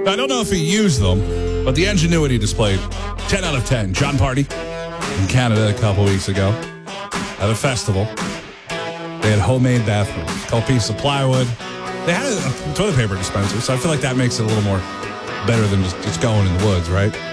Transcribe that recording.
I don't know if he used them, but the ingenuity displayed, 10 out of 10. John Party in Canada a couple weeks ago at a festival. They had homemade bathrooms, a couple pieces of plywood. They had a toilet paper dispenser, so I feel like that makes it a little more better than just going in the woods, right?